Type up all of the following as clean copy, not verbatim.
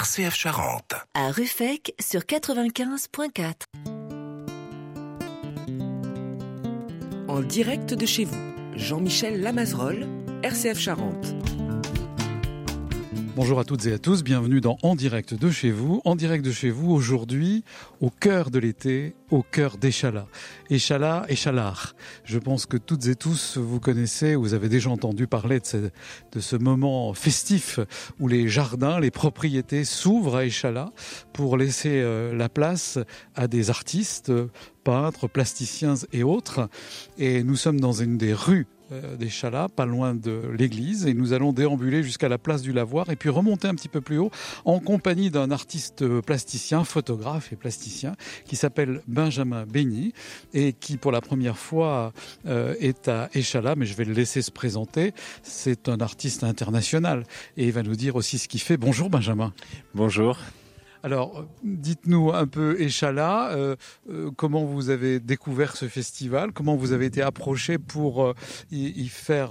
RCF Charente. À Ruffec sur 95.4. En direct de chez vous, Jean-Michel Lamazerolle, RCF Charente. Bonjour à toutes et à tous, bienvenue dans En direct de chez vous. En direct de chez vous aujourd'hui, au cœur de l'été, au cœur d'Échalas. Échalas, Échalard. Je pense que toutes et tous vous connaissez, vous avez déjà entendu parler de ce moment festif où les jardins, les propriétés s'ouvrent à Échalas pour laisser la place à des artistes, peintres, plasticiens et autres. Et nous sommes dans une des rues d'Échalas, pas loin de l'église, et nous allons déambuler jusqu'à la place du Lavoir et puis remonter un petit peu plus haut en compagnie d'un artiste plasticien, photographe et plasticien qui s'appelle Benjamin Bény et qui pour la première fois est à Échalas, mais je vais le laisser se présenter. C'est un artiste international et il va nous dire aussi ce qu'il fait. Bonjour Benjamin. Bonjour. Alors, dites-nous un peu Échalas, comment vous avez découvert ce festival, comment vous avez été approché pour y faire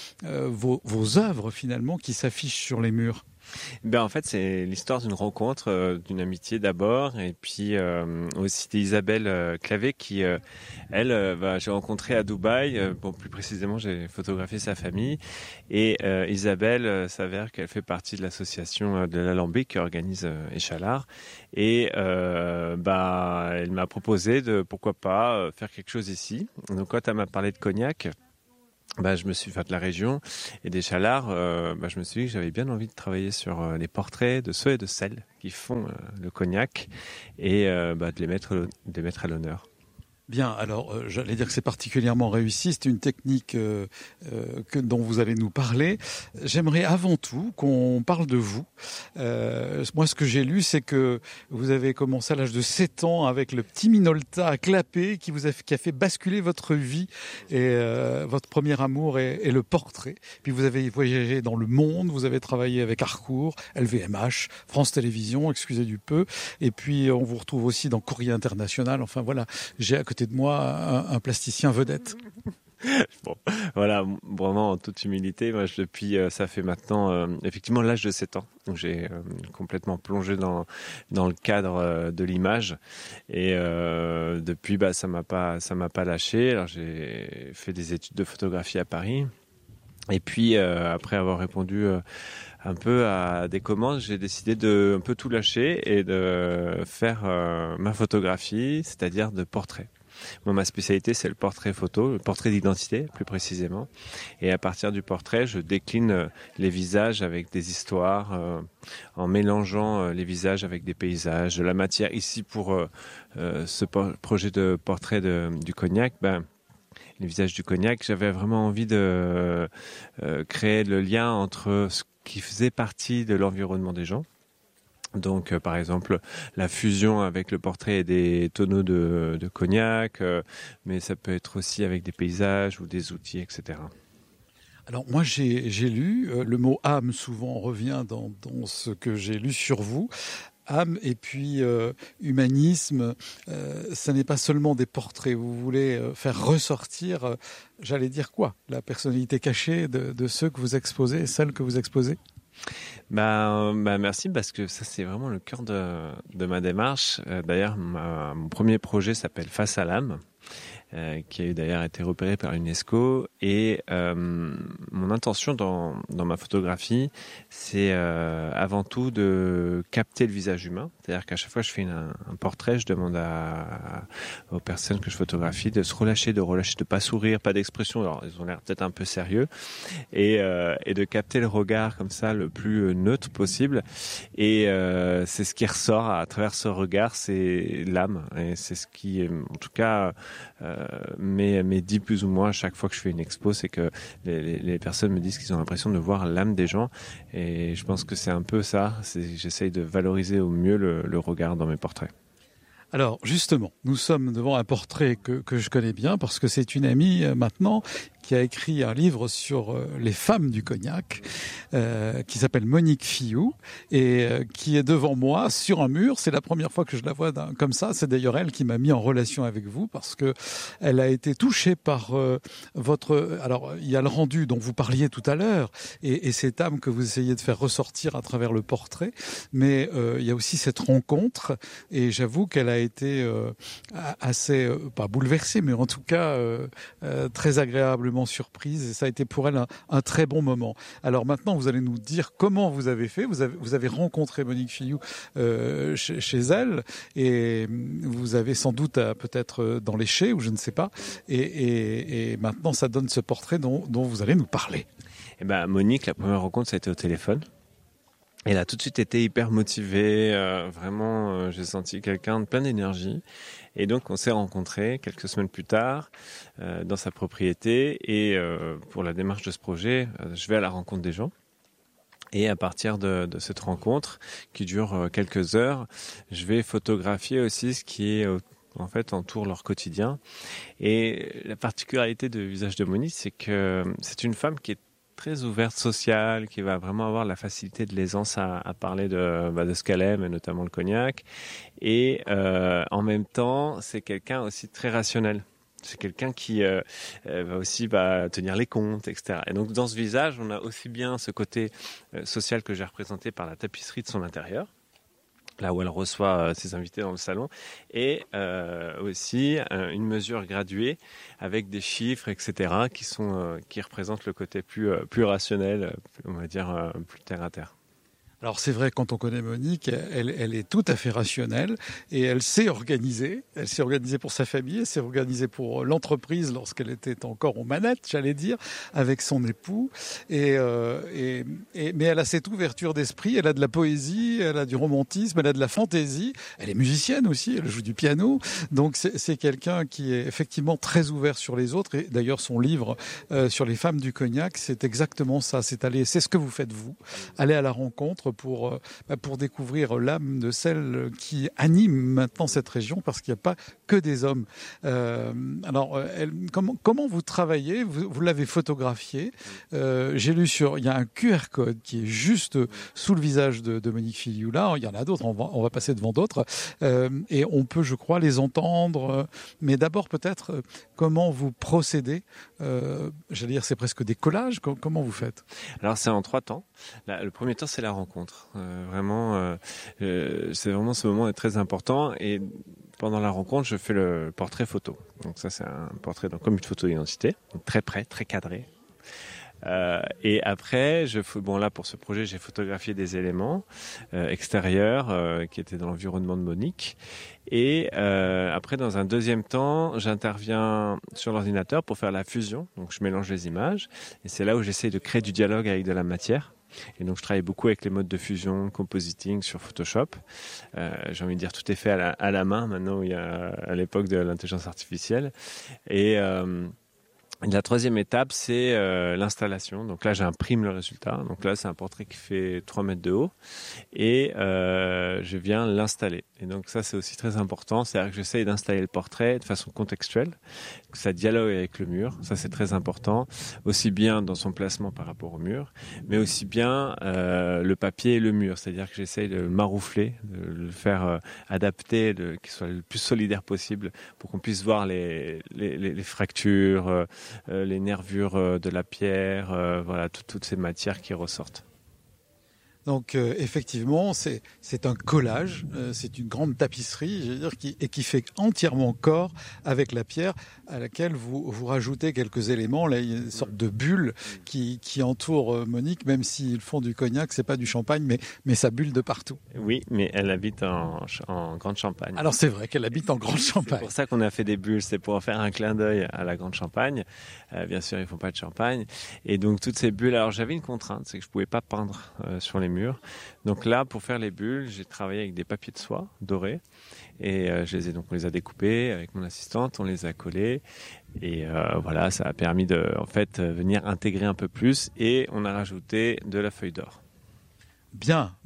vos œuvres finalement qui s'affichent sur les murs. En fait, c'est l'histoire d'une rencontre, d'une amitié d'abord, et puis aussi d'Isabelle Clavé qui, j'ai rencontré à Dubaï. Plus précisément, j'ai photographié sa famille, et Isabelle s'avère qu'elle fait partie de l'association de l'Alambic qui organise Échalas, et elle m'a proposé de pourquoi pas faire quelque chose ici. Donc quand elle m'a parlé de Cognac, je me suis fait de la région et d'Échalas, je me suis dit que j'avais bien envie de travailler sur les portraits de ceux et de celles qui font le cognac et de les mettre à l'honneur. Bien, alors j'allais dire que c'est particulièrement réussi, c'est une technique dont vous allez nous parler. J'aimerais avant tout qu'on parle de vous. Moi, ce que j'ai lu, c'est que vous avez commencé à l'âge de 7 ans avec le petit Minolta à clapper qui a fait basculer votre vie et votre premier amour est le portrait. Puis vous avez voyagé dans le monde, vous avez travaillé avec Harcourt, LVMH, France Télévisions, excusez du peu, et puis on vous retrouve aussi dans Courrier International. Enfin voilà, j'ai à côté de moi un plasticien vedette. Bon, voilà, vraiment en toute humilité, moi depuis ça fait maintenant effectivement l'âge de 7 ans, donc j'ai complètement plongé dans le cadre de l'image et depuis ça m'a pas lâché. Alors j'ai fait des études de photographie à Paris et puis après avoir répondu un peu à des commandes, j'ai décidé de un peu tout lâcher et de faire ma photographie, c'est-à-dire de portrait. Moi, ma spécialité, c'est le portrait photo, le portrait d'identité, plus précisément. Et à partir du portrait, je décline les visages avec des histoires, en mélangeant les visages avec des paysages, de la matière. Ici, pour ce projet de portrait du cognac, les visages du cognac, j'avais vraiment envie de créer le lien entre ce qui faisait partie de l'environnement des gens. Donc, par exemple, la fusion avec le portrait et des tonneaux de cognac, mais ça peut être aussi avec des paysages ou des outils, etc. Alors moi j'ai lu, le mot âme souvent revient dans ce que j'ai lu sur vous. Âme et puis humanisme, ça n'est pas seulement des portraits. Vous voulez faire ressortir, j'allais dire quoi, la personnalité cachée de ceux que vous exposez, celles que vous exposez. Merci parce que ça c'est vraiment le cœur de ma démarche. D'ailleurs, mon premier projet s'appelle Face à l'âme, qui a d'ailleurs été repéré par l'UNESCO. Et mon intention dans ma photographie, c'est avant tout de capter le visage humain. C'est-à-dire qu'à chaque fois que je fais un portrait, je demande aux personnes que je photographie de se relâcher, de pas sourire, pas d'expression. Alors ils ont l'air peut-être un peu sérieux, et de capter le regard comme ça le plus neutre possible. Et c'est ce qui ressort à travers ce regard, c'est l'âme. Et c'est ce qui, en tout cas, m'est dit plus ou moins à chaque fois que je fais une expo, c'est que les personnes me disent qu'ils ont l'impression de voir l'âme des gens. Et je pense que c'est un peu ça. J'essaye de valoriser au mieux le regard dans mes portraits. Alors justement, nous sommes devant un portrait que je connais bien parce que c'est une amie maintenant qui a écrit un livre sur les femmes du cognac, qui s'appelle Monique Fillou, et qui est devant moi sur un mur. C'est la première fois que je la vois comme ça. C'est d'ailleurs elle qui m'a mis en relation avec vous, parce que elle a été touchée par votre... Alors, il y a le rendu dont vous parliez tout à l'heure, et cette âme que vous essayez de faire ressortir à travers le portrait, mais il y a aussi cette rencontre, et j'avoue qu'elle a été assez, pas bouleversée, mais en tout cas très agréablement surprise, et ça a été pour elle un très bon moment. Alors maintenant, vous allez nous dire comment vous avez fait. Vous avez rencontré Monique Fillou chez elle, et vous avez sans doute peut-être dans les chais, ou je ne sais pas, et maintenant ça donne ce portrait dont vous allez nous parler. Eh ben, Monique, la première rencontre, ça a été au téléphone. Elle a tout de suite été hyper motivée, vraiment, j'ai senti quelqu'un de plein d'énergie. Et donc, on s'est rencontrés quelques semaines plus tard dans sa propriété. Et pour la démarche de ce projet, je vais à la rencontre des gens. Et à partir de cette rencontre, qui dure quelques heures, je vais photographier aussi ce qui est en fait entoure leur quotidien. Et la particularité du visage de Monique, c'est que c'est une femme qui est très ouverte, sociale, qui va vraiment avoir la facilité de l'aisance à parler de ce qu'elle aime, et notamment le cognac. Et en même temps, c'est quelqu'un aussi très rationnel. C'est quelqu'un qui va aussi tenir les comptes, etc. Et donc dans ce visage, on a aussi bien ce côté social que j'ai représenté par la tapisserie de son intérieur, là où elle reçoit ses invités dans le salon, et aussi une mesure graduée avec des chiffres, etc., qui représentent le côté plus rationnel, on va dire plus terre à terre. Alors c'est vrai, quand on connaît Monique, elle est tout à fait rationnelle, et elle s'est organisée. Elle s'est organisée pour sa famille, elle s'est organisée pour l'entreprise lorsqu'elle était encore aux manettes, j'allais dire, avec son époux. Mais elle a cette ouverture d'esprit, elle a de la poésie, elle a du romantisme, elle a de la fantaisie. Elle est musicienne aussi, elle joue du piano. Donc c'est quelqu'un qui est effectivement très ouvert sur les autres. Et d'ailleurs son livre sur les femmes du cognac, c'est exactement ça. C'est ce que vous faites vous, aller à la rencontre pour découvrir l'âme de celle qui anime maintenant cette région, parce qu'il n'y a pas que des hommes. Comment vous travaillez? Vous l'avez photographié. J'ai lu il y a un QR code qui est juste sous le visage de Monique Fillou. Là, il y en a d'autres, on va passer devant d'autres. Et on peut, je crois, les entendre. Mais d'abord, peut-être, comment vous procédez? J'allais dire, c'est presque des collages. Comment vous faites? Alors, c'est en 3 temps. Le premier temps, c'est la rencontre. C'est vraiment ce moment est très important, et pendant la rencontre, je fais le portrait photo. Donc ça, c'est un portrait comme une photo d'identité, très près, très cadré. Et après, là pour ce projet, j'ai photographié des éléments extérieurs qui étaient dans l'environnement de Monique. Et après, dans un deuxième temps, j'interviens sur l'ordinateur pour faire la fusion. Donc je mélange les images, et c'est là où j'essaie de créer du dialogue avec de la matière. Et donc je travaille beaucoup avec les modes de fusion, compositing sur Photoshop. J'ai envie de dire, tout est fait à la main maintenant, il y a à l'époque de l'intelligence artificielle. Et la troisième étape, c'est l'installation. Donc là, j'imprime le résultat. Donc là, c'est un portrait qui fait 3 mètres de haut, et je viens l'installer. Et donc ça, c'est aussi très important. C'est-à-dire que j'essaye d'installer le portrait de façon contextuelle, que ça dialogue avec le mur. Ça, c'est très important. Aussi bien dans son placement par rapport au mur, mais aussi bien le papier et le mur. C'est-à-dire que j'essaye de le maroufler, de le faire adapter, qu'il soit le plus solidaire possible, pour qu'on puisse voir les fractures, les nervures de la pierre, toutes ces matières qui ressortent. Donc effectivement, c'est un collage, c'est une grande tapisserie, je veux dire, qui fait entièrement corps avec la pierre, à laquelle vous rajoutez quelques éléments. Là, il y a une sorte de bulle qui entoure Monique, même s'ils font du cognac, c'est pas du champagne, mais ça bulle de partout. Oui, mais elle habite en Grande Champagne. Alors c'est vrai qu'elle habite en Grande Champagne. C'est pour ça qu'on a fait des bulles, c'est pour faire un clin d'œil à la Grande Champagne. Bien sûr, ils font pas de champagne. Et donc toutes ces bulles, alors j'avais une contrainte, c'est que je pouvais pas peindre sur les murs. Donc là, pour faire les bulles, j'ai travaillé avec des papiers de soie dorés, et on les a découpés avec mon assistante, on les a collés, et ça a permis de venir intégrer un peu plus, et on a rajouté de la feuille d'or. Bien.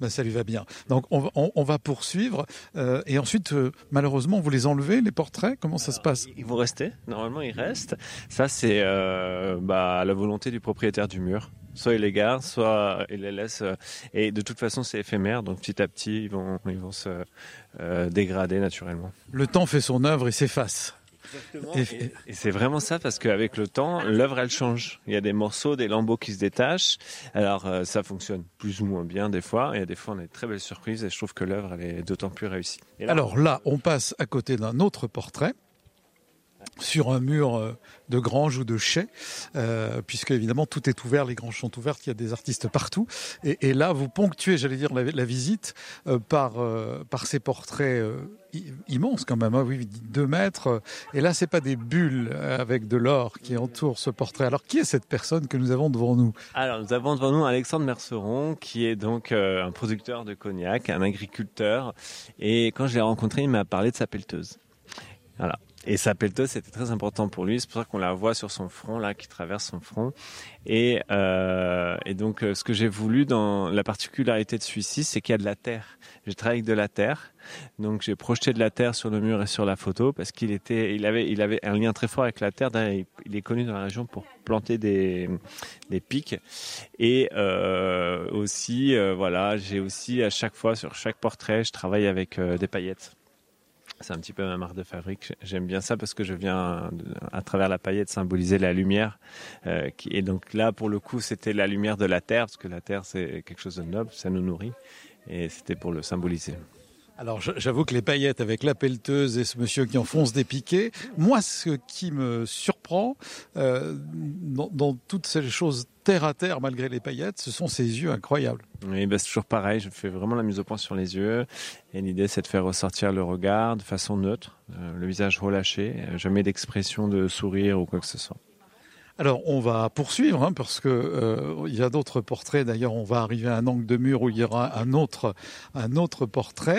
Ben, ça lui va bien. Donc on va poursuivre et ensuite malheureusement vous les enlevez les portraits. Comment ça se passe? Ils vont rester. Normalement ils restent. Ça c'est à la volonté du propriétaire du mur. Soit il les garde, soit il les laisse. Et de toute façon c'est éphémère. Donc petit à petit ils vont se dégrader naturellement. Le temps fait son œuvre et s'efface. Exactement. Et c'est vraiment ça parce qu'avec le temps, l'œuvre elle change. Il y a des morceaux, des lambeaux qui se détachent. Alors ça fonctionne plus ou moins bien des fois. Et des fois on a de très belles surprises et je trouve que l'œuvre elle est d'autant plus réussie. Alors là, on passe à côté d'un autre portrait sur un mur de grange ou de chai, puisque évidemment tout est ouvert, les granges sont ouvertes, il y a des artistes partout. Et là, vous ponctuez, j'allais dire, la visite par ces portraits immenses quand même, hein, oui, 2 mètres. Et là, c'est pas des bulles avec de l'or qui entourent ce portrait. Alors, qui est cette personne que nous avons devant nous? Alors, nous avons devant nous Alexandre Merceron, qui est donc un producteur de cognac, un agriculteur. Et quand je l'ai rencontré, il m'a parlé de sa pelleteuse. Voilà. Et sa pelleteuse, c'était très important pour lui. C'est pour ça qu'on la voit sur son front, là, qui traverse son front. Et donc, ce que j'ai voulu dans la particularité de celui-ci, c'est qu'il y a de la terre. J'ai travaillé avec de la terre. Donc, j'ai projeté de la terre sur le mur et sur la photo parce il avait un lien très fort avec la terre. Il est connu dans la région pour planter des pics. Et aussi, j'ai aussi à chaque fois, sur chaque portrait, je travaille avec des paillettes. C'est un petit peu ma marque de fabrique. J'aime bien ça parce que je viens, à travers la paillette, symboliser la lumière. Et donc là, pour le coup, c'était la lumière de la terre, parce que la terre, c'est quelque chose de noble, ça nous nourrit. Et c'était pour le symboliser. Alors j'avoue que les paillettes avec la pelleteuse et ce monsieur qui enfonce des piquets, moi ce qui me surprend dans toutes ces choses terre à terre malgré les paillettes, ce sont ces yeux incroyables. Oui, c'est toujours pareil, je fais vraiment la mise au point sur les yeux et l'idée c'est de faire ressortir le regard de façon neutre, le visage relâché, jamais d'expression de sourire ou quoi que ce soit. Alors on va poursuivre parce que il y a d'autres portraits. D'ailleurs, on va arriver à un angle de mur où il y aura un autre portrait.